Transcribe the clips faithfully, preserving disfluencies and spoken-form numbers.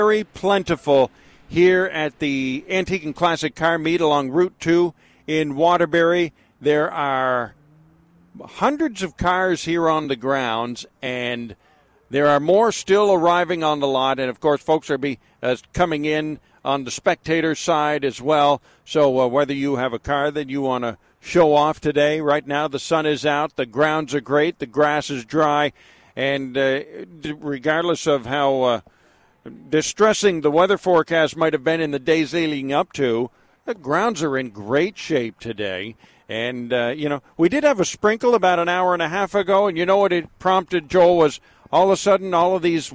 very plentiful here at the Antique and Classic Car Meet along Route two in Waterbury. There are hundreds of cars here on the grounds, and there are more still arriving on the lot. And, of course, folks are be uh, coming in on the spectator side as well. So uh, whether you have a car that you want to show off today, right now the sun is out, the grounds are great, the grass is dry, and uh, regardless of how uh, distressing the weather forecast might have been in the days leading up to, the grounds are in great shape today. And, uh, you know, we did have a sprinkle about an hour and a half ago, and you know what it prompted, Joel, was all of a sudden all of these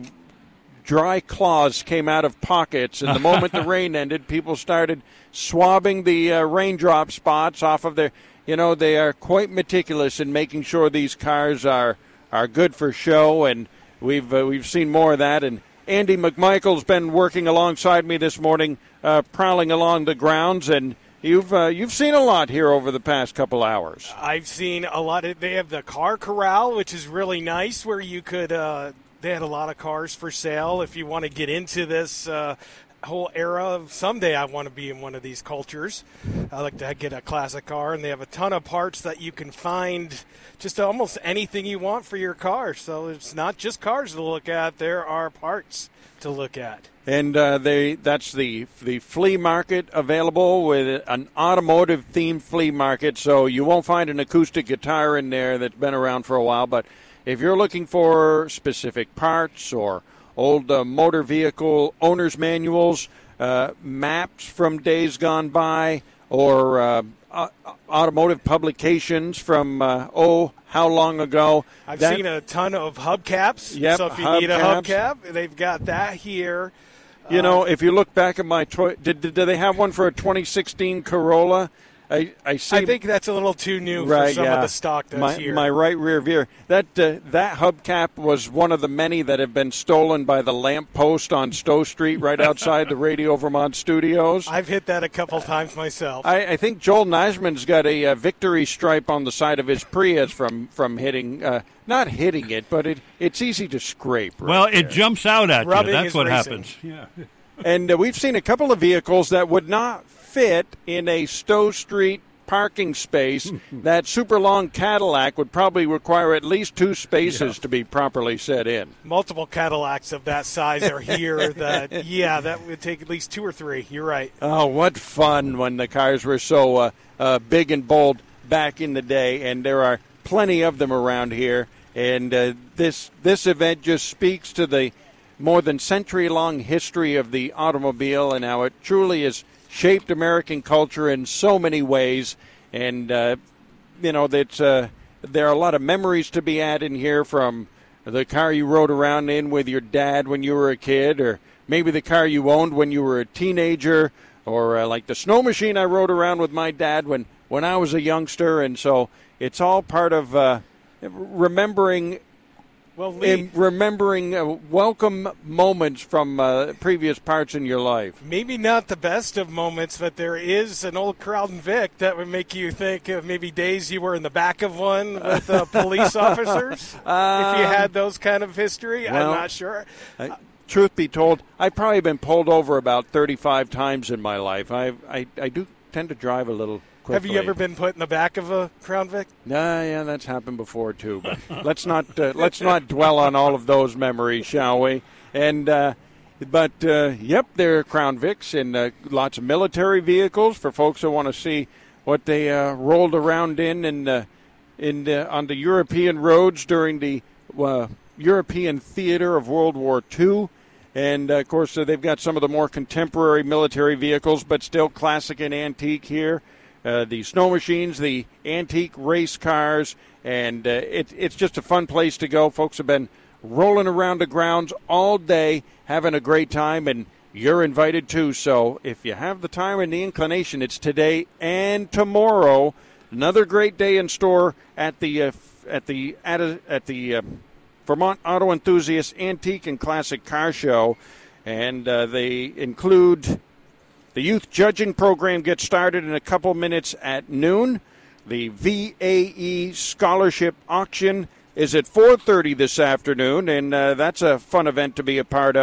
dry claws came out of pockets, and the moment the rain ended, people started swabbing the uh, raindrop spots off of their, you know, they are quite meticulous in making sure these cars are are good for show, and we've uh, we've seen more of that. And Andy McMichael's been working alongside me this morning, uh, prowling along the grounds, and you've uh, you've seen a lot here over the past couple hours. I've seen a lot. Of, they have the car corral, which is really nice, where you could. Uh, they had a lot of cars for sale. If you want to get into this uh, whole era of someday, I want to be in one of these cultures. I like to get a classic car, and they have a ton of parts that you can find. Just almost anything you want for your car. So it's not just cars to look at. There are parts to look at. And uh, they that's the the flea market available with an automotive-themed flea market. So you won't find an acoustic guitar in there that's been around for a while. But if you're looking for specific parts or old uh, motor vehicle owner's manuals, uh, maps from days gone by, or uh, uh, automotive publications from, uh, oh, how long ago. I've that, seen a ton of hubcaps. Yep, so if you hub need a caps. hubcap, they've got that here. You uh, know, if you look back at my toy, did, did, did they have one for a twenty sixteen Corolla? I, I see. I think that's a little too new right, for some yeah. of the stock that's my, here. My right rear view. That uh, that hubcap was one of the many that have been stolen by the lamp post on Stowe Street right outside the Radio Vermont studios. I've hit that a couple times myself. I, I think Joel Nisman's got a, a victory stripe on the side of his Prius from, from hitting, uh, not hitting it, but it it's easy to scrape. Right well, it there. jumps out at Rubbing you. That's is what racing. happens. Yeah. And uh, we've seen a couple of vehicles that would not fit in a Stowe Street parking space. That super long Cadillac would probably require at least two spaces yeah. to be properly set in. Multiple Cadillacs of that size are here. That yeah, that would take at least two or three. You're right. Oh, what fun when the cars were so uh, uh, big and bold back in the day, and there are plenty of them around here. And uh, this this event just speaks to the more than century-long history of the automobile and how it truly is shaped American culture in so many ways. And, uh, you know, that uh, there are a lot of memories to be had in here, from the car you rode around in with your dad when you were a kid, or maybe the car you owned when you were a teenager, or uh, like the snow machine I rode around with my dad when, when I was a youngster. And so it's all part of uh, remembering Well, Lee, remembering uh, welcome moments from uh, previous parts in your life. Maybe not the best of moments, but there is an old Crowden Vic that would make you think of maybe days you were in the back of one with uh, police officers. Um, if you had those kind of history, well, I'm not sure. I, truth be told, I've probably been pulled over about thirty-five times in my life. I I, I do tend to drive a little quickly. Have you ever been put in the back of a Crown Vic? Nah, yeah, that's happened before too. But let's not uh, let's not dwell on all of those memories, shall we? And uh, but uh, yep, there are Crown Vics and uh, lots of military vehicles for folks who want to see what they uh, rolled around in and uh, in uh, on the European roads during the uh, European theater of World War Two. And, uh, of course, uh, they've got some of the more contemporary military vehicles, but still classic and antique here. Uh, the snow machines, the antique race cars, and uh, it, it's just a fun place to go. Folks have been rolling around the grounds all day, having a great time, and you're invited too. So if you have the time and the inclination, it's today and tomorrow. Another great day in store at the uh, at the at, a, at the uh, Vermont Auto Enthusiast Antique and Classic Car Show, and uh, they include. The youth judging program gets started in a couple minutes at noon. The V A E scholarship auction is at four thirty this afternoon, and uh, that's a fun event to be a part of.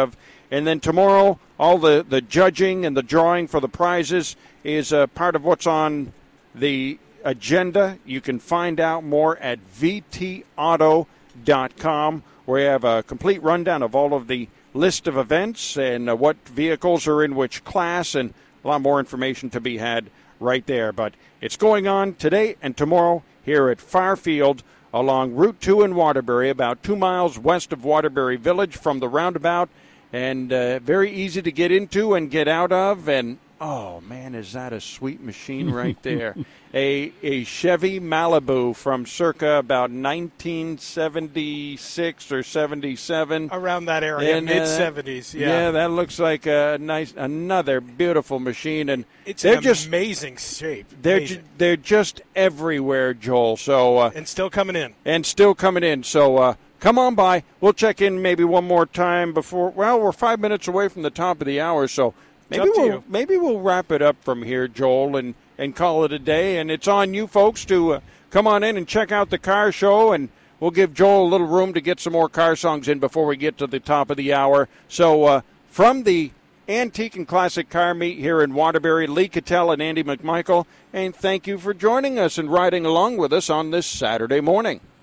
And then tomorrow, all the, the judging and the drawing for the prizes is uh, part of what's on the agenda. You can find out more at v t auto dot com, where you have a complete rundown of all of the list of events and uh, what vehicles are in which class, and a lot more information to be had right there. But it's going on today and tomorrow here at Fairfield along Route two in Waterbury, about two miles west of Waterbury Village from the roundabout, and uh, very easy to get into and get out of. And oh man, is that a sweet machine right there. a a Chevy Malibu from circa about nineteen seventy-six or seventy-seven, around that area, and, mid seventies. Uh, yeah. yeah, that looks like a nice, another beautiful machine, and it's they're an just amazing shape. They're amazing. Ju- they're just everywhere, Joel. So uh, and still coming in, and still coming in. So uh, come on by. We'll check in maybe one more time before. Well, we're five minutes away from the top of the hour, so maybe we'll you. maybe we'll wrap it up from here, Joel, and. and call it a day. And it's on you folks to uh, come on in and check out the car show, and we'll give Joel a little room to get some more car songs in before we get to the top of the hour. So uh, from the Antique and Classic Car Meet here in Waterbury, Lee Cattell and Andy McMichael, and thank you for joining us and riding along with us on this Saturday morning.